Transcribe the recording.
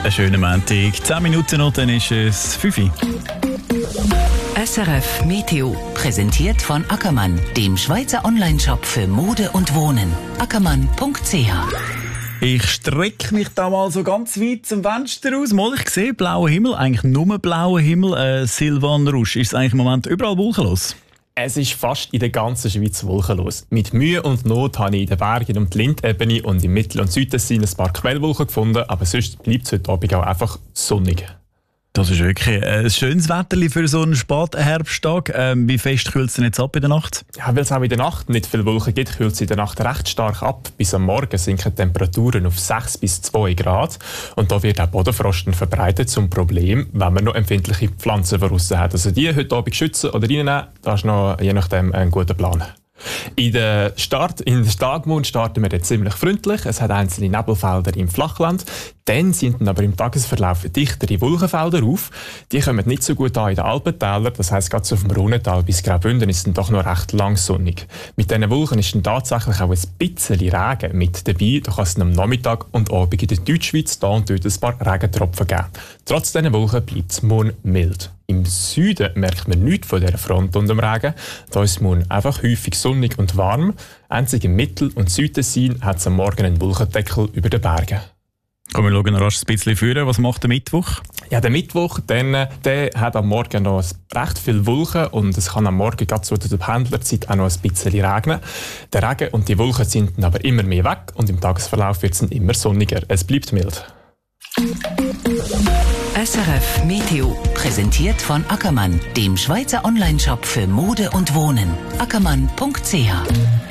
Einen schönen Montag. 10 Minuten noch, dann ist es 5 Uhr. SRF Meteo, präsentiert von Ackermann, dem Schweizer Onlineshop für Mode und Wohnen. ackermann.ch. Ich strecke mich da mal so ganz weit zum Fenster aus. Mal, ich sehe blauen Himmel, eigentlich nur blauen Himmel. Silvan Rusch, ist es eigentlich im Moment überall wolkenlos? Es ist fast in der ganzen Schweiz wolkenlos. Mit Mühe und Not habe ich in den Bergen um die Lindebene und im Mittel- und Südtessin ein paar Quellwolken gefunden, aber sonst bleibt es heute Abend auch einfach sonnig. Das ist wirklich ein schönes Wetter für so einen Spätherbsttag. Wie fest kühlt es denn jetzt ab in der Nacht? Ja, weil es auch in der Nacht nicht viele Wolken gibt, kühlt es in der Nacht recht stark ab. Bis am Morgen sinken die Temperaturen auf 6 bis 2 Grad. Und da wird auch Bodenfrost verbreitet zum Problem, wenn man noch empfindliche Pflanzen draussen hat. Also die heute Abend schützen oder reinnehmen, das ist noch je nachdem ein guter Plan. In den Tagmond starten wir jetzt ziemlich freundlich. Es hat einzelne Nebelfelder im Flachland. Dann sind aber im Tagesverlauf dichtere Wolkenfelder auf. Die kommen nicht so gut an in den Alpentälern. Das heisst, gerade so vom Brunnental bis Graubünden ist es doch noch recht lang sonnig. Mit diesen Wolken ist dann tatsächlich auch ein bisschen Regen mit dabei. Da kann es am Nachmittag und Abend in der Deutschschweiz da und dort ein paar Regentropfen geben. Trotz dieser Wolken bleibt es morgen mild. Im Süden merkt man nichts von dieser Front und dem Regen. Da ist es morgen einfach häufig sonnig und warm. Einzig im Mittel- und Südtessin hat es am Morgen einen Wolkendeckel über den Bergen. Kommen wir schauen rasch ein bisschen führen. Was macht der Mittwoch? Ja, der Mittwoch, der hat am Morgen noch recht viele Wolken und es kann am Morgen gerade zu der Pendlerzeit auch noch ein bisschen regnen. Der Regen und die Wolken sind dann aber immer mehr weg und im Tagesverlauf wird es dann immer sonniger. Es bleibt mild. SRF Meteo, präsentiert von Ackermann, dem Schweizer Onlineshop für Mode und Wohnen. ackermann.ch.